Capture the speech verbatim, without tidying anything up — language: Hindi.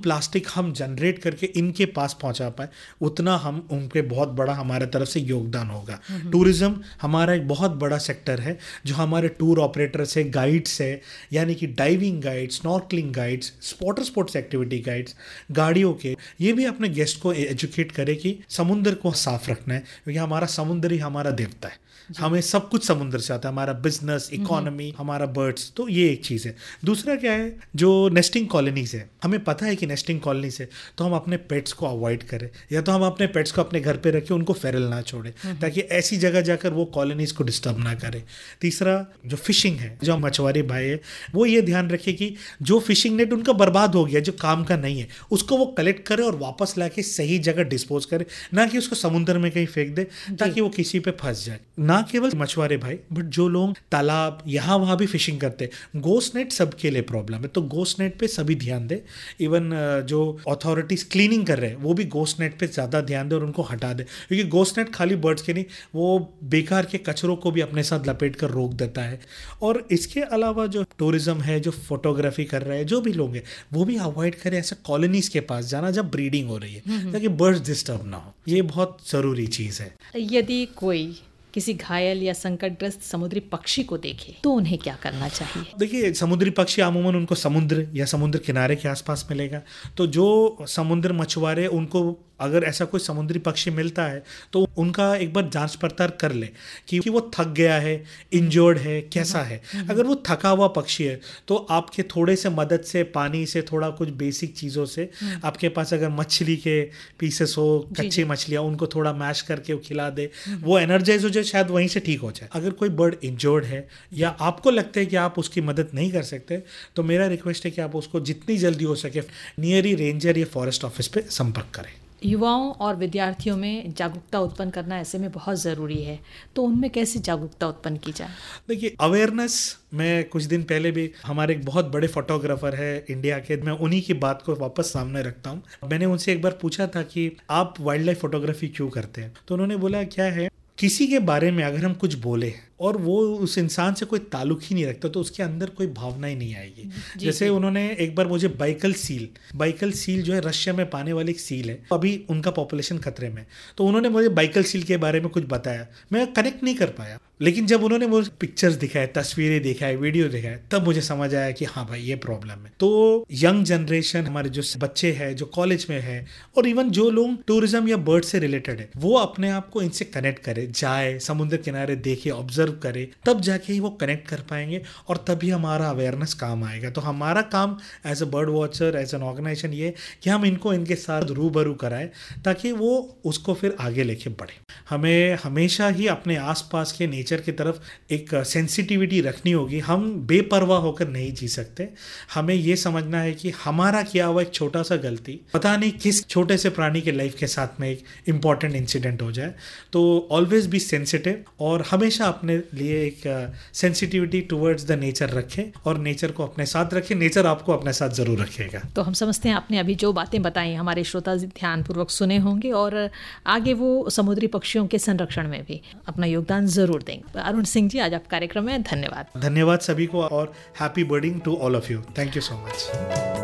प्लास्टिक हम जनरेट करके इनके पास पहुंचा पाए, उतना हम उनके बहुत बड़ा हमारे तरफ से योगदान होगा। टूरिज्म हमारा एक बहुत बड़ा सेक्टर है, जो हमारे टूर ऑपरेटर्स है, गाइड्स है, यानी कि diving guides, snorkelling guides, water sports activity guides, गाड़ियों के, ये भी अपने गेस्ट को एजुकेट करे कि समुद्र को साफ रखना है, क्योंकि हमारा समुद्र ही हमारा देवता है। हमें सब कुछ समुद्र से आता है, हमारा बिजनेस, इकोनॉमी, हमारा बर्ड्स। तो ये एक चीज़ है। दूसरा क्या है, जो नेस्टिंग कॉलोनीज है, हमें पता है कि नेस्टिंग कॉलोनीज है, तो हम अपने पेट्स को अवॉइड करें, या तो हम अपने पेट्स को अपने घर पे रखें, उनको फेरल ना छोड़ें, ताकि ऐसी जगह जाकर वो कॉलोनीज को डिस्टर्ब ना करें। तीसरा जो फिशिंग है, जो मछुआरे भाई है, वो ये ध्यान रखे कि जो फिशिंग नेट उनका बर्बाद हो गया, जो काम का नहीं है, उसको वो कलेक्ट करे और वापस लाके सही जगह डिस्पोज करे, ना कि उसको समुद्र में कहीं फेंक दे ताकि वो किसी पे फंस जाए। ना केवल मछुआरे भाई, बट जो लोग तालाब यहाँ वहाँ भी फिशिंग करते हैं, गोस्ट नेट सबके लिए प्रॉब्लम है, तो गोस्ट नेट पे सभी ध्यान दे। इवन जो अथॉरिटीज क्लीनिंग कर रहे हैं, वो भी गोस्ट नेट पे ज़्यादा ध्यान दे और उनको हटा दे, क्योंकि गोस्ट नेट खाली बर्ड्स के नहीं, वो बेकार के कचरों को भी अपने साथ लपेट कर रोक देता है। और इसके अलावा जो टूरिज्म है, जो फोटोग्राफी कर रहे हैं, जो भी लोग हैं, वो भी अवॉइड करें ऐसे कॉलोनीज के पास जाना जब ब्रीडिंग हो रही है, ताकि बर्ड्स डिस्टर्ब ना हो। ये बहुत ज़रूरी चीज़ है। यदि कोई किसी घायल या संकटग्रस्त समुद्री पक्षी को देखे तो उन्हें क्या करना चाहिए? देखिए, समुद्री पक्षी अमूमन उनको समुद्र या समुद्र किनारे के आसपास मिलेगा, तो जो समुद्र मछुआरे, उनको अगर ऐसा कोई समुद्री पक्षी मिलता है तो उनका एक बार जांच पड़ताल कर ले कि वो थक गया है, इंजर्ड है, कैसा है। अगर वो थका हुआ पक्षी है तो आपके थोड़े से मदद से, पानी से, थोड़ा कुछ बेसिक चीज़ों से, आपके पास अगर मछली के पीसेस हो, कच्ची मछलियाँ, उनको थोड़ा मैश करके वो खिला दे, वो एनर्जाइज हो जाए, शायद वहीं से ठीक हो जाए। अगर कोई बर्ड इंजर्ड है या आपको लगता है कि आप उसकी मदद नहीं कर सकते, तो मेरा रिक्वेस्ट है कि आप उसको जितनी जल्दी हो सके नियर ही रेंजर या फॉरेस्ट ऑफिस पे संपर्क करें। युवाओं और विद्यार्थियों में जागरूकता उत्पन्न करना ऐसे में बहुत ज़रूरी है, तो उनमें कैसे जागरूकता उत्पन्न की जाए? देखिए, अवेयरनेस, मैं कुछ दिन पहले भी, हमारे एक बहुत बड़े फोटोग्राफर है इंडिया के, मैं उन्हीं की बात को वापस सामने रखता हूँ। मैंने उनसे एक बार पूछा था कि आप वाइल्ड लाइफ फोटोग्राफी क्यों करते हैं, तो उन्होंने बोला क्या है, किसी के बारे में अगर हम कुछ बोले और वो उस इंसान से कोई ताल्लुक ही नहीं रखता, तो उसके अंदर कोई भावना ही नहीं आएगी। जैसे उन्होंने एक बार मुझे बाइकल सील, बाइकल सील जो है रशिया में पाने वाली एक सील है, अभी उनका पॉपुलेशन खतरे में, तो उन्होंने मुझे बाइकल सील के बारे में कुछ बताया, मैं कनेक्ट नहीं कर पाया। लेकिन जब उन्होंने मुझे पिक्चर्स दिखाए, तस्वीरें दिखाए, वीडियो दिखाए, तब मुझे समझ आया कि हाँ भाई, ये प्रॉब्लम है। तो यंग जनरेशन, हमारे जो बच्चे हैं, जो कॉलेज में है, और इवन जो लोग टूरिज्म या बर्ड से रिलेटेड है, वो अपने आप को इनसे कनेक्ट करे, जाए समुद्र किनारे, देखे, ऑब्जर्व करे, तब जाके ही वो कनेक्ट कर पाएंगे और तभी हमारा अवेयरनेस काम आएगा। तो हमारा काम as a bird watcher, as an organisation ये कि हम इनको इनके साथ रूबरू कराएं, ताकि वो उसको फिर आगे लेके बढ़े। हमें हमेशा ही अपने आसपास के नेचर की तरफ एक सेंसिटिविटी रखनी होगी। हम बेपरवाह होकर नहीं जी सकते। हमें ये समझना है कि हमारा किया हुआ एक छोटा सा गलती पता नहीं किस छोटे से प्राणी के लाइफ के साथ में एक इम्पॉर्टेंट इंसिडेंट हो जाए। तो ऑलवेज बी सेंसिटिव और हमेशा अपने लिए एक सेंसिटिविटी टुवर्ड्स द नेचर रखें और नेचर को अपने साथ रखें। नेचर आपको अपने साथ जरूर रखेगा। तो हम समझते हैं आपने अभी जो बातें बताई हमारे श्रोता ध्यानपूर्वक सुने होंगे और आगे वो समुद्री पक्षियों के संरक्षण में भी अपना योगदान जरूर देंगे। अरुण सिंह जी, आज आप कार्यक्रम में धन्यवाद। धन्यवाद सभी को और happy बर्डिंग to all of you. Thank you so much.